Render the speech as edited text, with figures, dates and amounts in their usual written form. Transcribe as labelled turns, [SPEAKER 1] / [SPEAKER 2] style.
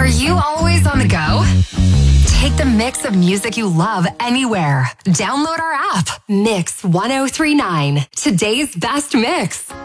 [SPEAKER 1] Are you always on the go? Take the mix of music you love anywhere. Download our app, Mix 1039. Today's best mix.